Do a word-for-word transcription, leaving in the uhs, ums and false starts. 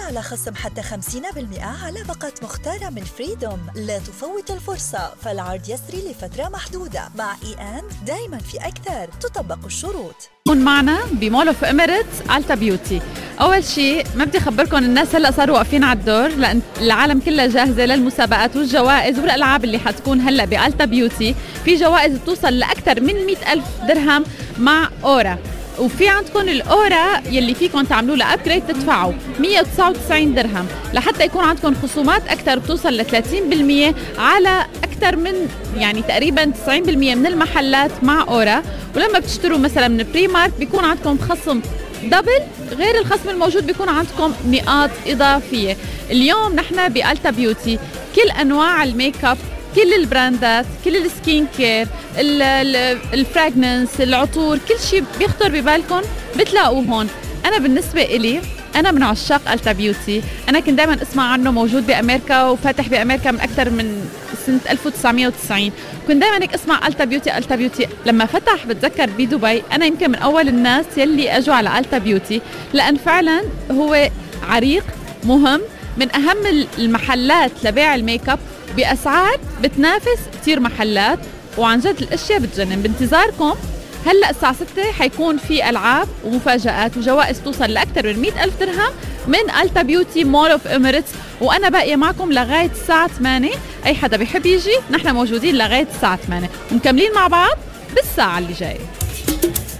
على خصم حتى خمسين بالمئة على باقة مختارة من فريدوم. لا تفوت الفرصة، فالعرض يسري لفترة محدودة. مع إي أند دايما في أكثر، تطبق الشروط. كون معنا بمول اوف اميريتس ألتا بيوتي. اول شيء ما بدي اخبركم الناس هلا صاروا واقفين على الدور، لان العالم كلها جاهزه للمسابقات والجوائز والالعاب اللي حتكون هلا بألتا بيوتي. في جوائز بتوصل لاكثر من مئة ألف درهم مع اورا، وفي عندكم الاورا يلي فيكم تعملوا لها ابجريد تدفعوا مئة وتسعة وتسعين درهم لحتى يكون عندكم خصومات اكثر بتوصل ل ثلاثين بالمئة على اكثر من يعني تقريبا تسعين بالمئة من المحلات مع اورا. ولما بتشتروا مثلا من بري مارك بيكون عندكم خصم دبل غير الخصم الموجود، بيكون عندكم نقاط اضافيه. اليوم نحن بألتا بيوتي كل انواع الميك اب، كل البراندات، كل السكين كير، الفراغننس، العطور، كل شيء بيخطر ببالكم بتلاقوه هون. انا بالنسبه إلي انا من عشاق ألتا بيوتي. انا كنت دائما اسمع عنه موجود بامريكا وفاتح بامريكا من اكثر من سنه ألف وتسعمئة وتسعين. كنت دائما هيك اسمع ألتا بيوتي ألتا بيوتي. لما فتح بتذكر بدبي انا يمكن من اول الناس يلي اجوا على ألتا بيوتي، لان فعلا هو عريق مهم، من اهم المحلات لبيع الميك اب بأسعار بتنافس كتير محلات، وعن جد الاشياء بتجنن. بانتظاركم هلأ الساعة ستة حيكون في ألعاب ومفاجآت وجوائز توصل لأكثر من مئة ألف درهم من ألتا بيوتي مول اوف اميريتس. وأنا باقية معكم لغاية الساعة ثمانية. أي حدا بيحب يجي، نحن موجودين لغاية الساعة ثمانية ومكملين مع بعض بالساعة اللي جاية.